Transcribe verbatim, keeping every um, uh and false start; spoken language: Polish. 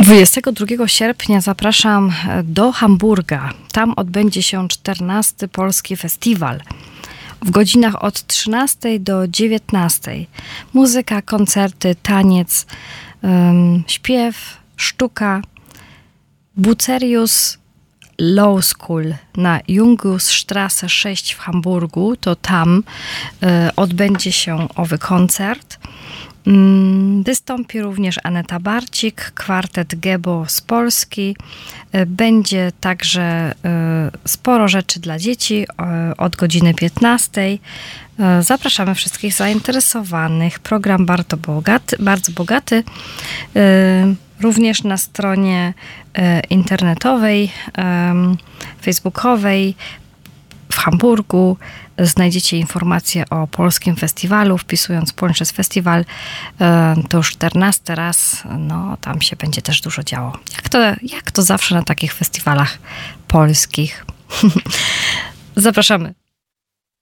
dwudziestego drugiego sierpnia zapraszam do Hamburga. Tam odbędzie się czternasty Polski Festiwal. W godzinach od trzynastej do dziewiętnastej. Muzyka, koncerty, taniec, um, śpiew, sztuka. Bucerius Law School na Jungusstrasse sześć w Hamburgu. To tam y, odbędzie się owy koncert. Wystąpi również Aneta Barcik, kwartet Gebo z Polski. Będzie także sporo rzeczy dla dzieci od godziny piętnastej. Zapraszamy wszystkich zainteresowanych. Program bardzo bogaty, bardzo bogaty. Również na stronie internetowej, facebookowej w Hamburgu znajdziecie informacje o polskim festiwalu, wpisując Polszczyzn Festiwal. To już czternasty raz, no tam się będzie też dużo działo. Jak to, jak to zawsze na takich festiwalach polskich. Zapraszamy.